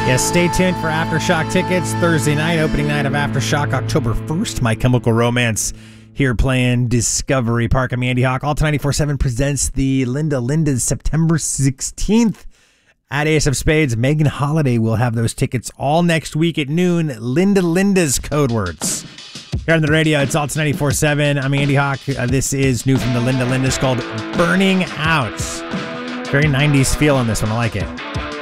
Yes, stay tuned for Aftershock tickets. Thursday night, opening night of Aftershock, October 1st. My Chemical Romance here playing Discovery Park. I'm Andy Hawk. Alta 94.7 presents the Linda Lindas September 16th at Ace of Spades. Megan Holiday will have those tickets all next week at noon. Linda Lindas code words. Here on the radio, it's Alta 94.7. I'm Andy Hawk. This is new from the Linda Lindas called Burning Out. Very 90s feel on this one. I like it.